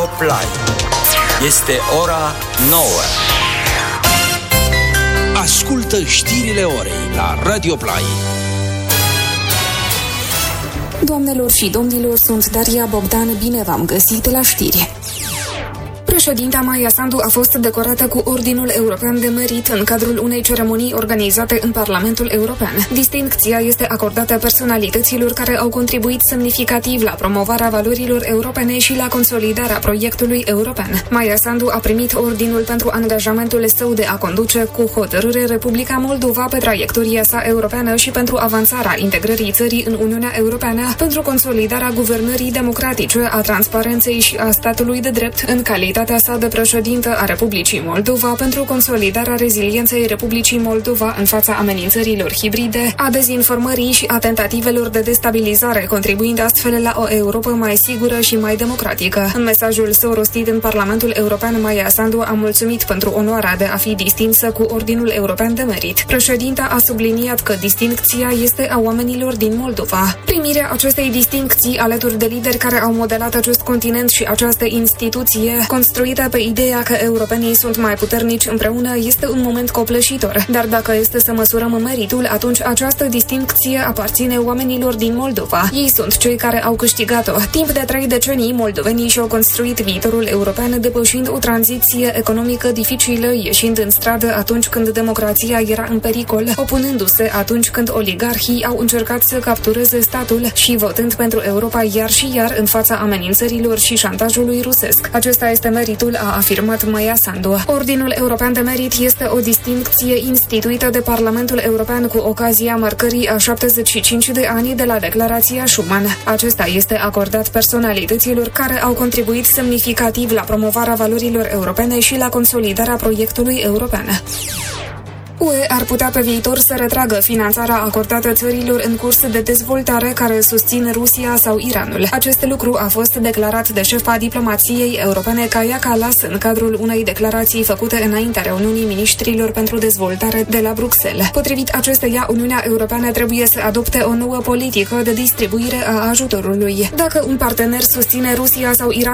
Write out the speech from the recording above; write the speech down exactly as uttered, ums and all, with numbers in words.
Play. Este ora nouă. Ascultă știrile orei la Radio Play. Doamnelor și domnilor, sunt Daria Bogdan, bine v-am găsit la știri. Președinta Maia Sandu a fost decorată cu Ordinul European de Merit în cadrul unei ceremonii organizate în Parlamentul European. Distincția este acordată personalităților care au contribuit semnificativ la promovarea valorilor europene și la consolidarea proiectului european. Maia Sandu a primit Ordinul pentru angajamentul său de a conduce cu hotărâre Republica Moldova pe traiectoria sa europeană și pentru avansarea integrării țării în Uniunea Europeană, pentru consolidarea guvernării democratice, a transparenței și a statului de drept în calitate sa de președintă a Republicii Moldova, pentru consolidarea rezilienței Republicii Moldova în fața amenințărilor hibride, a dezinformării și a tentativelor de destabilizare, contribuind astfel la o Europă mai sigură și mai democratică. În mesajul său rostit în Parlamentul European, Maia Sandu a mulțumit pentru onoarea de a fi distinsă cu Ordinul European de Merit. Președinta a subliniat că distincția este a oamenilor din Moldova. Primirea acestei distincții alături de lideri care au modelat acest continent și această instituție construită pe ideea că europenii sunt mai puternici împreună este un moment copleșitor. Dar dacă este să măsurăm meritul, atunci această distincție aparține oamenilor din Moldova. Ei sunt cei care au câștigat-o. Timp de trei decenii, moldovenii și-au construit viitorul european, depășind o tranziție economică dificilă, ieșind în stradă atunci când democrația era în pericol, opunându-se atunci când oligarhii au încercat să captureze statul și votând pentru Europa iar și iar în fața amenințărilor și șantajului rusesc. Acesta este meritul, a afirmat Maia Sandu. Ordinul European de Merit este o distincție instituită de Parlamentul European cu ocazia marcării a șaptezeci și cinci de ani de la Declarația Schuman. Acesta este acordat personalităților care au contribuit semnificativ la promovarea valorilor europene și la consolidarea proiectului european. U E ar putea pe viitor să retragă finanțarea acordată țărilor în curs de dezvoltare care susțin Rusia sau Iranul. Acest lucru a fost declarat de șefa diplomației europene Kaja Kallas în cadrul unei declarații făcute înaintea reuniunii miniștrilor pentru dezvoltare de la Bruxelles. Potrivit acesteia, Uniunea Europeană trebuie să adopte o nouă politică de distribuire a ajutorului. Dacă un partener susține Rusia sau Iran